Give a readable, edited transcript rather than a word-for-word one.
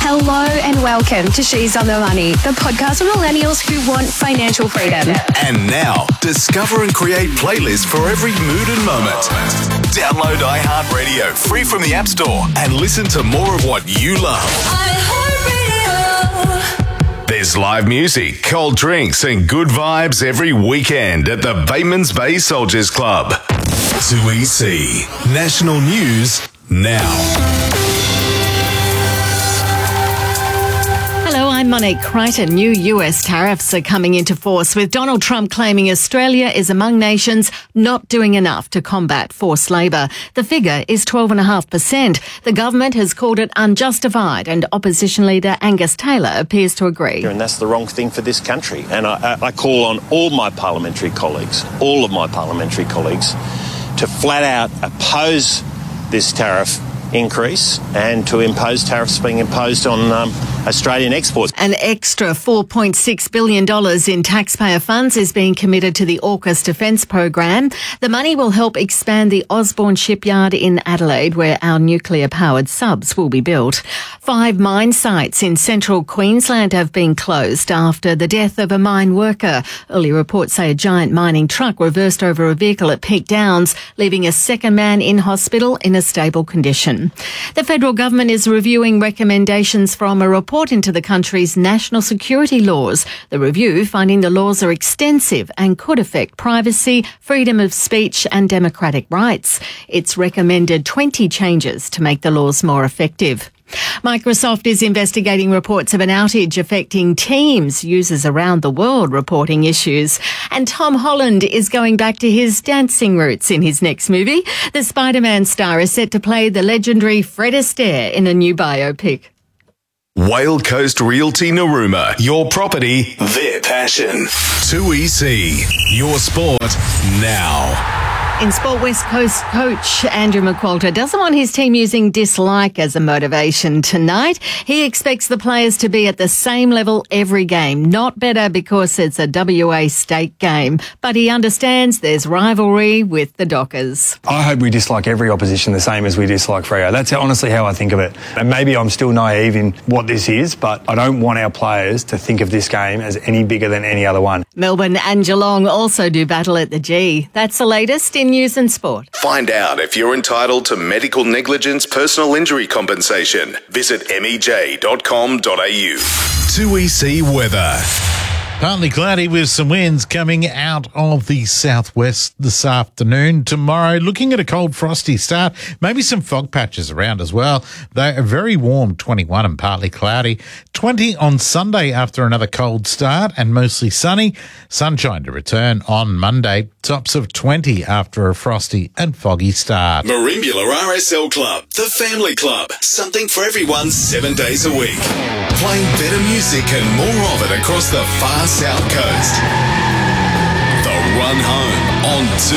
Hello and welcome to She's on the Money, the podcast for millennials who want financial freedom. And now, discover and create playlists for every mood and moment. Download iHeartRadio free from the App Store and listen to more of what you love. There's live music, cold drinks and good vibes every weekend at the Bateman's Bay Soldiers Club. 2EC National News now. Hello, I'm Monique Crichton. New US tariffs are coming into force, with Donald Trump claiming Australia is among nations not doing enough to combat forced labour. The figure is 12.5%. The government has called it unjustified, and opposition leader Angus Taylor appears to agree. And that's the wrong thing for this country. And I call on all of my parliamentary colleagues, to flat out oppose this tariff increase and to impose tariffs being imposed on Australian exports. An extra $4.6 billion in taxpayer funds is being committed to the AUKUS defence program. The money will help expand the Osborne shipyard in Adelaide, where our nuclear-powered subs will be built. 5 mine sites in central Queensland have been closed after the death of a mine worker. Early reports say a giant mining truck reversed over a vehicle at Peak Downs, leaving a second man in hospital in a stable condition. The federal government is reviewing recommendations from a report into the country's national security laws. The review finding the laws are extensive and could affect privacy, freedom of speech and democratic rights. It's recommended 20 changes to make the laws more effective. Microsoft is investigating reports of an outage affecting Teams users around the world reporting issues. And Tom Holland is going back to his dancing roots in his next movie. The Spider-Man star is set to play the legendary Fred Astaire in a new biopic. Whale Coast Realty Narooma. Your property, their passion. 2EC. Your sport now. In sport, West Coast coach Andrew McQualter doesn't want his team using dislike as a motivation tonight. He expects the players to be at the same level every game, not better because it's a WA state game. But he understands there's rivalry with the Dockers. I hope we dislike every opposition the same as we dislike Freo. That's honestly how I think of it. And maybe I'm still naive in what this is, but I don't want our players to think of this game as any bigger than any other one. Melbourne and Geelong also do battle at the G. That's the latest in news and sport. Find out if you're entitled to medical negligence personal injury compensation. Visit mej.com.au. 2EC weather. Partly cloudy with some winds coming out of the southwest this afternoon. Tomorrow, looking at a cold, frosty start. Maybe some fog patches around as well. They are very warm, 21 and partly cloudy. 20 on Sunday after another cold start and mostly sunny. Sunshine to return on Monday. Tops of 20 after a frosty and foggy start. Merimbula RSL Club, the family club. Something for everyone 7 days a week. Playing better music and more of it across the far south coast. The Run Home on